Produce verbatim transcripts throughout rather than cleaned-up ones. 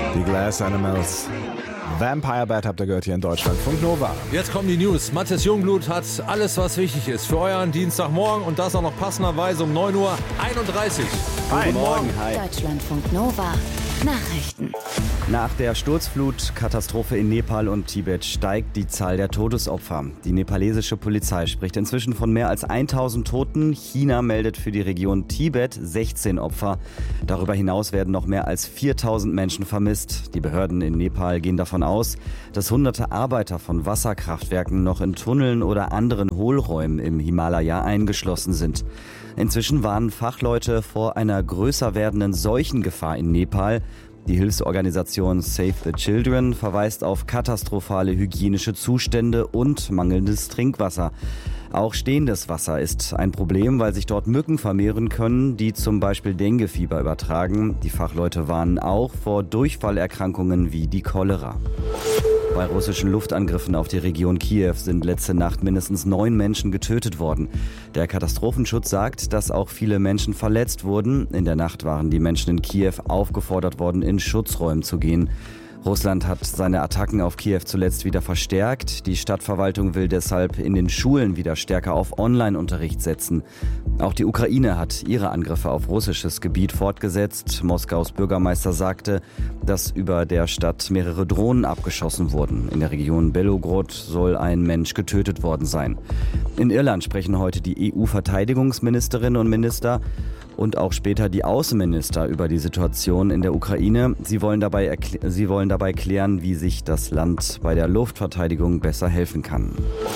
Die Glass Animals. Vampire Bad habt ihr gehört hier in Deutschland. Funk Nova. Jetzt kommen die News. Matthias Jungblut hat alles, was wichtig ist für euren Dienstagmorgen und das auch noch passenderweise um neun Uhr einunddreißig. Hi. Guten Morgen. Hi. Deutschlandfunk Nova. Nachrichten. Nach der Sturzflutkatastrophe in Nepal und Tibet steigt die Zahl der Todesopfer. Die nepalesische Polizei spricht inzwischen von mehr als tausend Toten. China meldet für die Region Tibet sechzehn Opfer. Darüber hinaus werden noch mehr als viertausend Menschen vermisst. Die Behörden in Nepal gehen davon aus, dass hunderte Arbeiter von Wasserkraftwerken noch in Tunneln oder anderen Hohlräumen im Himalaya eingeschlossen sind. Inzwischen warnen Fachleute vor einer größer werdenden Seuchengefahr in Nepal. Die Hilfsorganisation Save the Children verweist auf katastrophale hygienische Zustände und mangelndes Trinkwasser. Auch stehendes Wasser ist ein Problem, weil sich dort Mücken vermehren können, die zum Beispiel Denguefieber übertragen. Die Fachleute warnen auch vor Durchfallerkrankungen wie die Cholera. Bei russischen Luftangriffen auf die Region Kiew sind letzte Nacht mindestens neun Menschen getötet worden. Der Katastrophenschutz sagt, dass auch viele Menschen verletzt wurden. In der Nacht waren die Menschen in Kiew aufgefordert worden, in Schutzräume zu gehen. Russland hat seine Attacken auf Kiew zuletzt wieder verstärkt. Die Stadtverwaltung will deshalb in den Schulen wieder stärker auf Online-Unterricht setzen. Auch die Ukraine hat ihre Angriffe auf russisches Gebiet fortgesetzt. Moskaus Bürgermeister sagte, dass über der Stadt mehrere Drohnen abgeschossen wurden. In der Region Belgorod soll ein Mensch getötet worden sein. In Irland sprechen heute die E U-Verteidigungsministerinnen und Minister und auch später die Außenminister über die Situation in der Ukraine. Sie wollen dabei, erkl- sie wollen dabei klären, wie sich das Land bei der Luftverteidigung besser helfen kann.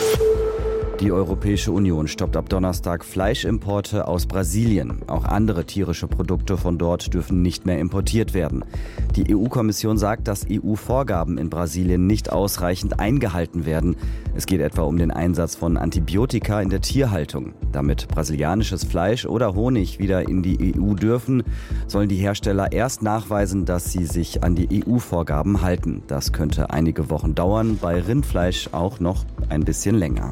Die Europäische Union stoppt ab Donnerstag Fleischimporte aus Brasilien. Auch andere tierische Produkte von dort dürfen nicht mehr importiert werden. Die E U-Kommission sagt, dass E U-Vorgaben in Brasilien nicht ausreichend eingehalten werden. Es geht etwa um den Einsatz von Antibiotika in der Tierhaltung. Damit brasilianisches Fleisch oder Honig wieder in die E U dürfen, sollen die Hersteller erst nachweisen, dass sie sich an die E U-Vorgaben halten. Das könnte einige Wochen dauern, bei Rindfleisch auch noch ein bisschen länger.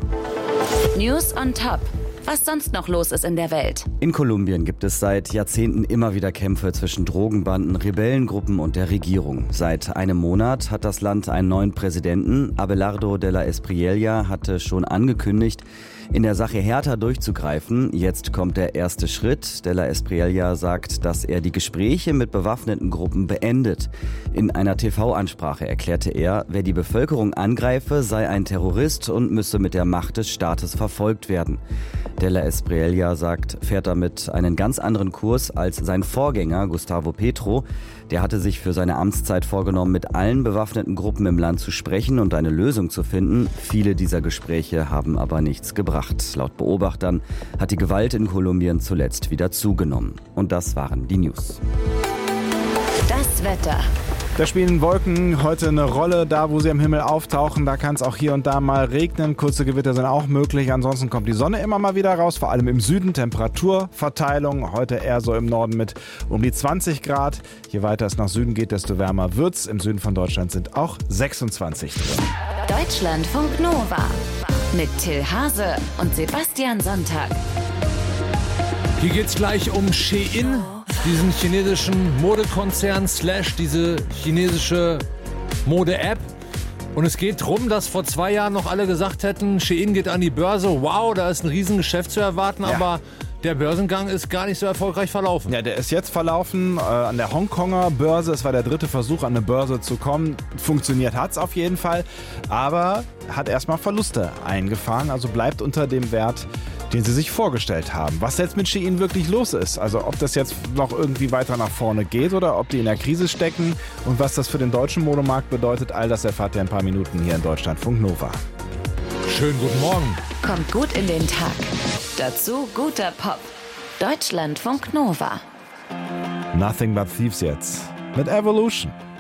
News on Top. Was sonst noch los ist in der Welt. In Kolumbien gibt es seit Jahrzehnten immer wieder Kämpfe zwischen Drogenbanden, Rebellengruppen und der Regierung. Seit einem Monat hat das Land einen neuen Präsidenten. Abelardo de la Espriella hatte schon angekündigt, in der Sache härter durchzugreifen. Jetzt kommt der erste Schritt. De la Espriella sagt, dass er die Gespräche mit bewaffneten Gruppen beendet. In einer T V-Ansprache erklärte er, wer die Bevölkerung angreife, sei ein Terrorist und müsse mit der Macht des Staates verfolgt werden. De la Espriella sagt, fährt damit einen ganz anderen Kurs als sein Vorgänger Gustavo Petro. Der hatte sich für seine Amtszeit vorgenommen, mit allen bewaffneten Gruppen im Land zu sprechen und eine Lösung zu finden. Viele dieser Gespräche haben aber nichts gebracht. Laut Beobachtern hat die Gewalt in Kolumbien zuletzt wieder zugenommen. Und das waren die News. Das Wetter. Da spielen Wolken heute eine Rolle. Da, wo sie am Himmel auftauchen, da kann es auch hier und da mal regnen. Kurze Gewitter sind auch möglich. Ansonsten kommt die Sonne immer mal wieder raus, vor allem im Süden. Temperaturverteilung heute eher so im Norden mit um die zwanzig Grad. Je weiter es nach Süden geht, desto wärmer wird's. Im Süden von Deutschland sind auch sechsundzwanzig drin. Deutschlandfunk Nova. Mit Till Hase und Sebastian Sonntag. Hier geht's gleich um Shein, diesen chinesischen Modekonzern slash diese chinesische Mode-App. Und es geht darum, dass vor zwei Jahren noch alle gesagt hätten, Shein geht an die Börse. Wow, da ist ein Riesengeschäft zu erwarten, Ja. aber der Börsengang ist gar nicht so erfolgreich verlaufen. Ja, der ist jetzt verlaufen äh, an der Hongkonger Börse. Es war der dritte Versuch, an eine Börse zu kommen. Funktioniert hat's auf jeden Fall, aber hat erstmal Verluste eingefahren. Also bleibt unter dem Wert, den sie sich vorgestellt haben. Was jetzt mit Shein wirklich los ist, also ob das jetzt noch irgendwie weiter nach vorne geht oder ob die in der Krise stecken und was das für den deutschen Modemarkt bedeutet, all das erfahrt ihr in ein paar Minuten hier in Deutschlandfunk Nova. Schönen guten Morgen. Kommt gut in den Tag. Dazu guter Pop. Deutschlandfunk Nova. Nothing But Thieves jetzt mit Evolution.